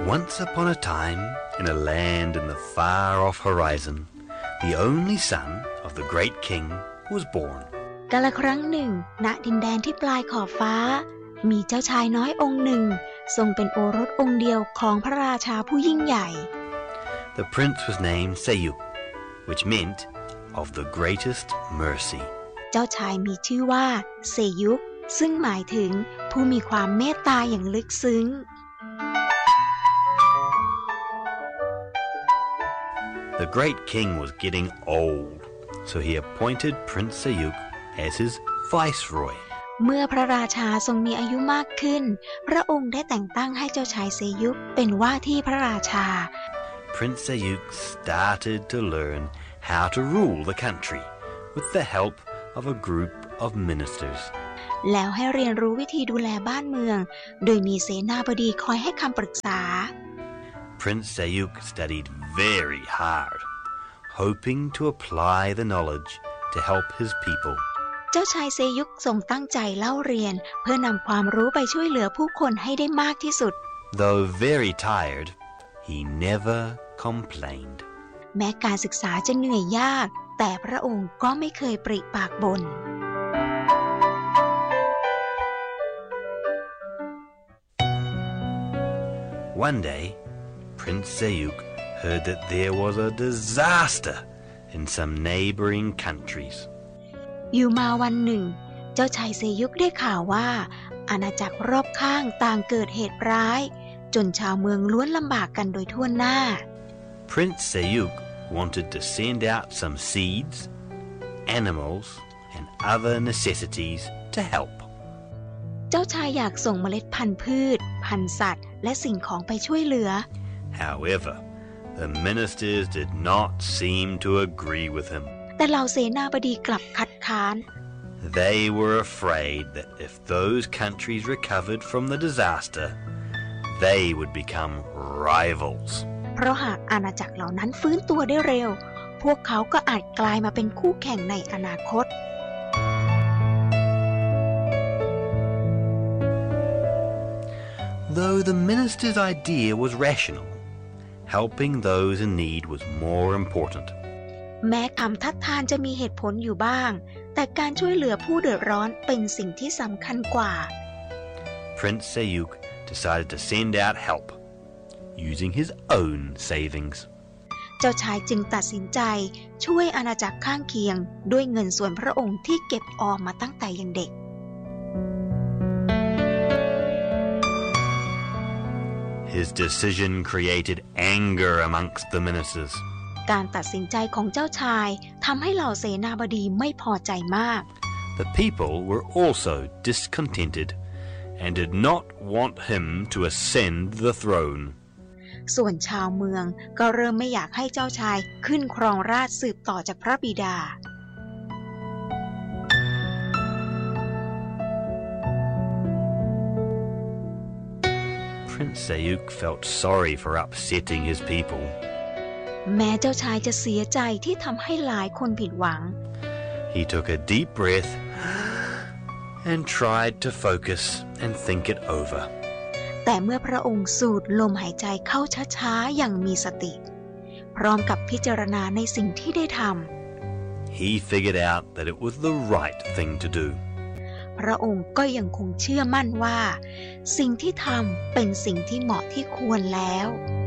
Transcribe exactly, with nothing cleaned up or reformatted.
Once upon a time, in a land in the far-off horizon, the only son of the great king was born. กาลครั้งหนึ่งณดินแดนที่ปลายขอบฟ้ามีเจ้าชายน้อยองค์หนึ่งทรงเป็นโอรสองค์เดียวของพระราชาผู้ยิ่งใหญ่ The prince was named Seyuk, which meant of the greatest mercy. เจ้าชายมีชื่อว่าเซยุกซึ่งหมายถึงผู้มีความเมตตาอย่างลึกซึ้ง The great king was getting old, so he appointed Prince Seyuk as his viceroy. เมื่อพระราชาทรงมีอายุมากขึ้นพระองค์ได้แต่งตั้งให้เจ้าชายเซยุกเป็นว่าที่พระราชา Prince Seyuk started to learn how to rule the country with the help of a group of ministers. แล้วให้เรียนรู้วิธีดูแลบ้านเมืองโดยมีเสนาบดีคอยให้คำปรึกษา Prince Seyuk studied very hard, hoping to apply the knowledge to help his people. เจ้าชายเซยุกทรงตั้งใจเล่าเรียนเพื่อนำความรู้ไปช่วยเหลือผู้คนให้ได้มากที่สุด Though very tired, he never complained. แม้การศึกษาจะเหนื่อยยากแต่พระองค์ก็ไม่เคยปริปากบ่น One day, Prince Seyuk heard that there was a disaster in some neighboring countries. อยู่มาวันหนึ่งเจ้าชายเซยุกได้ข่าวว่าอาณาจักรรอบข้างต่างเกิดเหตุร้ายจนชาวเมืองล้วนลำบากกันโดยทั่วหน้า Prince Seyuk wanted to send out some seeds, animals, and other necessities to help. เจ้าชายอยากส่งเมล็ดพันธุ์พืชพันธุ์สัตว์และสิ่งของไปช่วยเหลือ However, the ministers did not seem to agree with him. แต่เหล่าเสนาบดีกลับคัดค้าน They were afraid that if those countries recovered from the disaster, they would become rivals. เพราะหากอาณาจักรเหล่านั้นฟื้นตัวได้เร็วพวกเขาก็อาจกลายมาเป็นคู่แข่งในอนาคต Though the minister's idea was rational, helping those in need was more important. แม้คำทัดทานจะมีเหตุผลอยู่บ้างแต่การช่วยเหลือผู้เดือดร้อนเป็นสิ่งที่สำคัญกว่า Prince Seyuk decided to send out help, using his own savings. เจ้าชายจึงตัดสินใจช่วยอาณาจักรข้างเคียงด้วยเงินส่วนพระองค์ที่เก็บออมมาตั้งแต่ยังเด็ก His decision created anger amongst the ministers. การตัดสินใจของเจ้าชายทำให้เหล่าเสนาบดีไม่พอใจมาก The people were also discontented and did not want him to ascend the throne. ส่วนชาวเมืองก็เริ่มไม่อยากให้เจ้าชายขึ้นครองราชย์สืบต่อจากพระบิดา Prince Seyuk felt sorry for upsetting his people. แม้เจ้าชายจะเสียใจที่ทำให้หลายคนผิดหวัง He took a deep breath and tried to focus and think it over. แต่เมื่อพระองค์สูดลมหายใจเข้าช้าๆอย่างมีสติพร้อมกับพิจารณาในสิ่งที่ได้ทำ He figured out that it was the right thing to do. พระองค์ก็ยังคงเชื่อมั่นว่าสิ่งที่ทำเป็นสิ่งที่เหมาะที่ควรแล้ว